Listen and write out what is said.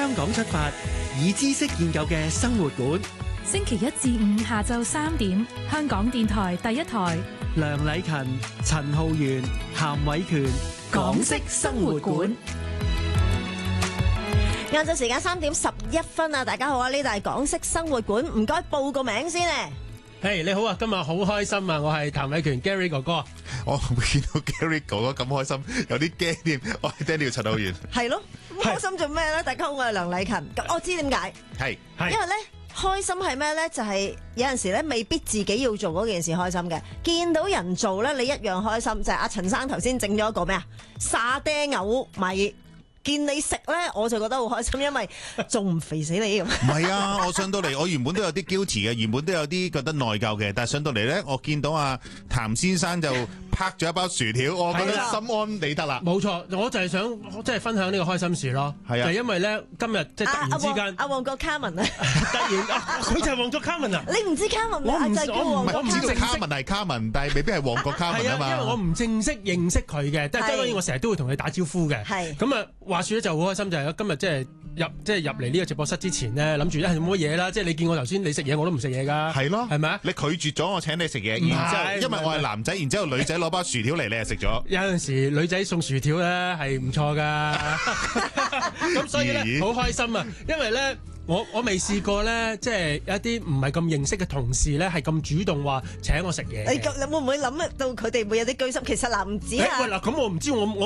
香港出發，以知識建構嘅生活館。 星期一至五下晝3點，香港電台第一台。 梁禮勤、陳浩源、譚偉權，港式生活館。 晏晝時間3點11分啊！大家好啊，呢度係港式生活館，唔該報個名先咧。 你好啊，今日好開心啊！我係譚偉權 Gary 哥哥。 我見到 Gary 哥哥咁開心，有啲驚添。我係 Daniel 陳浩源。 係咯，開心做咩咧？大家好，我係梁禮勤。咁我知點解， 係因為咧開心係咩咧？就係有陣時咧未必自己要做嗰件事開心嘅，見到人做咧你一樣開心。就係阿陳生頭先整咗一個咩啊？沙爹牛米。見你食咧，我就覺得好開心，因為仲唔肥死你咁。 唔係啊，我上到嚟，我原本都有啲 guilty 嘅，原本都有啲覺得內疚嘅，但係上到嚟咧，我見到阿譚先生就拍咗一包薯條，我覺得心安理得啦。 冇錯，我就係想即係分享呢個開心事咯。係啊，就因為咧今日即係突然之間， 阿旺角 Carmen 啊， 突然佢就係旺角 Carmen 啊。 你唔知 Carmen 咩？ 我唔知道 Carmen 係 Carmen，但係未必係旺角 Carmen 啊嘛。 因為我唔正式認識佢嘅，但係當然我成日都會同佢打招呼嘅。係咁啊，話説咧就好開心，就係今日即係入嚟呢個直播室之前咧，諗住冇乜嘢啦。即係你見我頭先你食嘢，我都唔食嘢㗎。係咯，係咪啊？你拒絕咗我請你食嘢，然之後因為我係男仔，然之後女仔攞包薯條嚟，你係食咗。有陣時女仔送薯條咧係唔錯㗎，咁所以咧好開心啊！因為咧我未試過咧，即係有一啲唔係咁認識嘅同事咧係咁主動話請我食嘢。你會唔會諗到佢哋會有啲居心？其實嗱唔止啊。喂嗱，咁我唔知我